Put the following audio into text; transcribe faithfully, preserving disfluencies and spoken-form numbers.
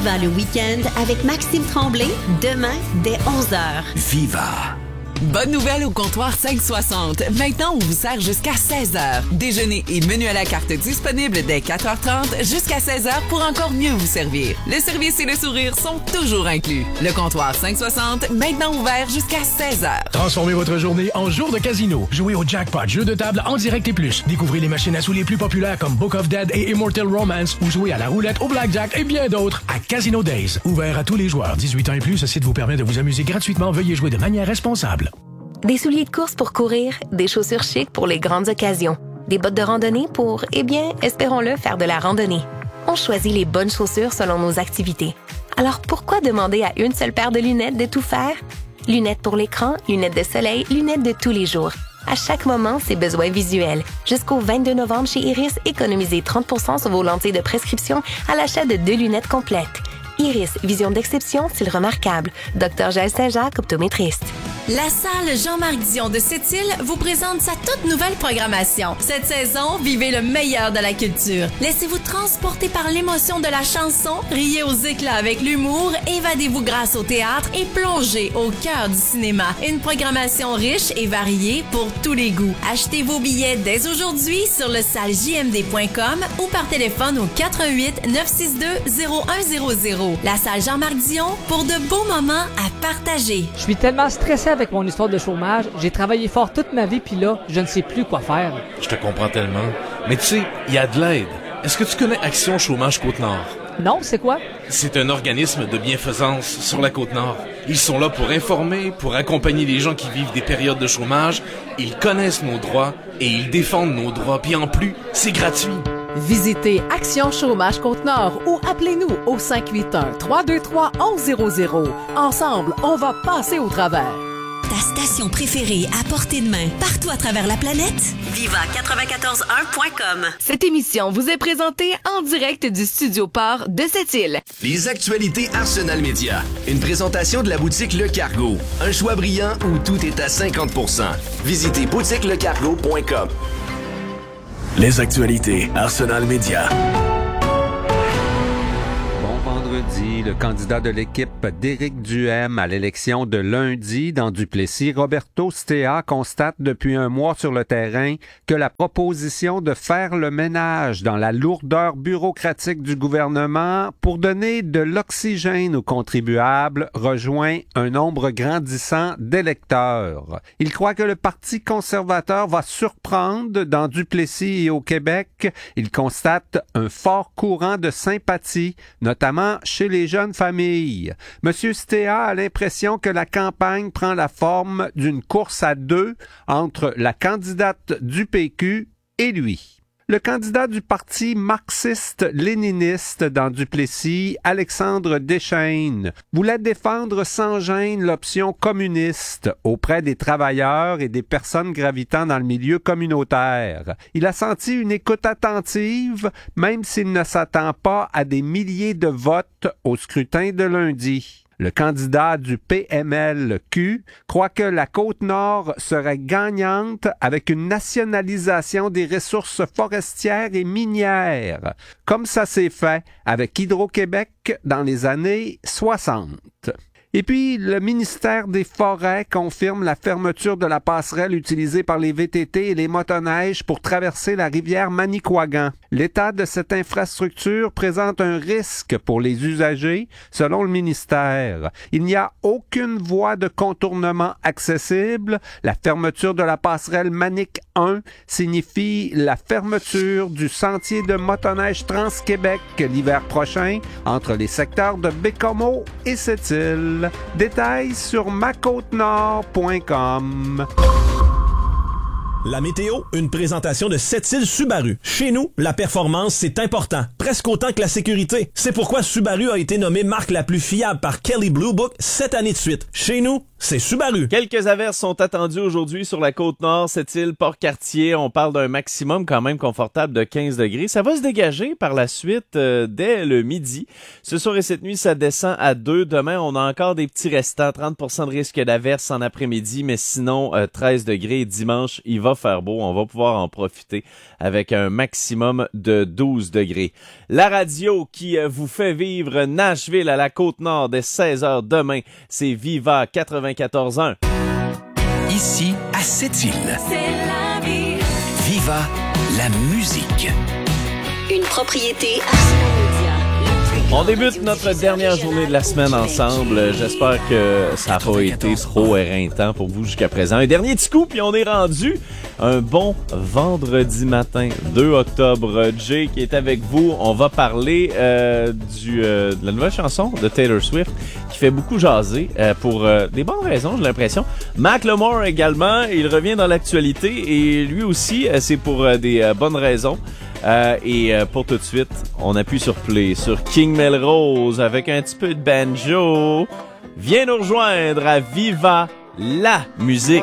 Viva le week-end avec Maxime Tremblay, demain dès onze heures. Viva! Bonne nouvelle au comptoir cinq cent soixante. Maintenant, on vous sert jusqu'à seize heures. Déjeuner et menu à la carte disponible dès quatre heures trente jusqu'à seize heures pour encore mieux vous servir. Le service et le sourire sont toujours inclus. Le comptoir cinq cent soixante, maintenant ouvert jusqu'à seize heures. Transformez votre journée en jour de casino. Jouez au jackpot, jeu de table en direct et plus. Découvrez les machines à sous les plus populaires comme Book of Dead et Immortal Romance ou jouez à la roulette, au blackjack et bien d'autres à Casino Days. Ouvert à tous les joueurs. dix-huit ans et plus, ce site vous permet de vous amuser gratuitement. Veuillez jouer de manière responsable. Des souliers de course pour courir, des chaussures chic pour les grandes occasions, des bottes de randonnée pour, eh bien, espérons-le, faire de la randonnée. On choisit les bonnes chaussures selon nos activités. Alors pourquoi demander à une seule paire de lunettes de tout faire? Lunettes pour l'écran, lunettes de soleil, lunettes de tous les jours. À chaque moment, ses besoins visuels. Jusqu'au vingt-deux novembre chez Iris, économisez trente pour cent sur vos lentilles de prescription à l'achat de deux lunettes complètes. Iris, vision d'exception, style remarquable. Docteur Jaël Saint-Jacques, optométriste. La salle Jean-Marc Dion de Sept-Îles vous présente sa toute nouvelle programmation. Cette saison, vivez le meilleur de la culture. Laissez-vous transporter par l'émotion de la chanson, riez aux éclats avec l'humour, évadez-vous grâce au théâtre et plongez au cœur du cinéma. Une programmation riche et variée pour tous les goûts. Achetez vos billets dès aujourd'hui sur le salle j m d point com ou par téléphone au quatre un huit neuf six deux zéro un zéro zéro. La salle Jean-Marc Dion pour de beaux moments à partager. Je suis tellement stressé avec mon histoire de chômage. J'ai travaillé fort toute ma vie, puis là, je ne sais plus quoi faire. Je te comprends tellement. Mais tu sais, il y a de l'aide. Est-ce que tu connais Action Chômage Côte-Nord? Non, c'est quoi? C'est un organisme de bienfaisance sur la Côte-Nord. Ils sont là pour informer, pour accompagner les gens qui vivent des périodes de chômage. Ils connaissent nos droits et ils défendent nos droits. Puis en plus, c'est gratuit. Visitez Action Chômage Côte-Nord ou appelez-nous au cinq huit un, trois deux trois, un un zéro zéro. Ensemble, on va passer au travers. Ta station préférée à portée de main, partout à travers la planète? Viva quatre-vingt-quatorze un point com. Cette émission vous est présentée en direct du Studio Port de Sept-Îles. Les actualités Arsenal Média. Une présentation de la boutique Le Cargo. Un choix brillant où tout est à cinquante pour cent. Visitez boutique le cargo point com. Les actualités Arsenal Média. Vendredi, le candidat de l'équipe d'Éric Duhaime à l'élection de lundi dans Duplessis, Roberto Stea, constate depuis un mois sur le terrain que la proposition de faire le ménage dans la lourdeur bureaucratique du gouvernement pour donner de l'oxygène aux contribuables rejoint un nombre grandissant d'électeurs. Il croit que le Parti conservateur va surprendre dans Duplessis et au Québec. Il constate un fort courant de sympathie, notamment chez les jeunes familles. Monsieur Stea a l'impression que la campagne prend la forme d'une course à deux entre la candidate du P Q et lui. Le candidat du parti marxiste-léniniste dans Duplessis, Alexandre Deschaines, voulait défendre sans gêne l'option communiste auprès des travailleurs et des personnes gravitant dans le milieu communautaire. Il a senti une écoute attentive, même s'il ne s'attend pas à des milliers de votes au scrutin de lundi. Le candidat du P M L Q croit que la Côte-Nord serait gagnante avec une nationalisation des ressources forestières et minières, comme ça s'est fait avec Hydro-Québec dans les années soixante. Et puis, le ministère des Forêts confirme la fermeture de la passerelle utilisée par les V T T et les motoneiges pour traverser la rivière Manicouagan. L'état de cette infrastructure présente un risque pour les usagers, selon le ministère. Il n'y a aucune voie de contournement accessible. La fermeture de la passerelle Manic un signifie la fermeture du sentier de motoneige Trans-Québec l'hiver prochain entre les secteurs de Bécomo et Sept-Îles. Détails sur ma côte nord point com. La météo, une présentation de Sept-Îles Subaru. Chez nous, la performance, c'est important. Presque autant que la sécurité. C'est pourquoi Subaru a été nommée marque la plus fiable par Kelley Blue Book sept années de suite. Chez nous, c'est Subaru. Quelques averses sont attendues aujourd'hui sur la Côte-Nord, Sept-Îles, Port-Cartier. On parle d'un maximum quand même confortable de quinze degrés. Ça va se dégager par la suite euh, dès le midi. Ce soir et cette nuit, ça descend à deux. Demain, on a encore des petits restants, trente pour cent de risque d'averse en après-midi, mais sinon, euh, treize degrés. Dimanche, il va faire beau. On va pouvoir en profiter avec un maximum de douze degrés. La radio qui euh, vous fait vivre Nashville à la Côte-Nord dès seize heures demain, c'est Viva quatre-vingt-quatorze un. Ici, à Sept-Îles. C'est la vie. Viva la musique. Une propriété Arsenal Media. On débute notre dernière journée de la semaine ensemble. J'espère que ça n'a pas été trop éreintant pour vous jusqu'à présent. Un dernier petit coup, puis on est rendu un bon vendredi matin, deux octobre. Jay qui est avec vous. On va parler euh, du, euh, de la nouvelle chanson de Taylor Swift qui fait beaucoup jaser euh, pour euh, des bonnes raisons, j'ai l'impression. Macklemore également, il revient dans l'actualité et lui aussi, euh, c'est pour euh, des euh, bonnes raisons. Euh, et euh, pour tout de suite, on appuie sur play sur King Melrose avec un petit peu de banjo. Viens nous rejoindre à Viva la musique.